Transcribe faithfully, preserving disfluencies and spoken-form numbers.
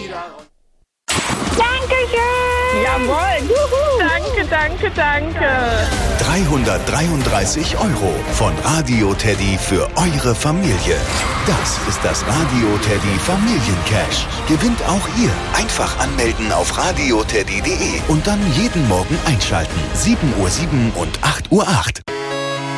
Dankeschön! Jawohl! Juhu. Danke, danke, danke! dreihundertdreiunddreißig Euro von Radio Teddy für eure Familie. Das ist das Radio Teddy Familiencash. Gewinnt auch ihr. Einfach anmelden auf radioteddy punkt de und dann jeden Morgen einschalten. sieben Uhr sieben und acht Uhr acht.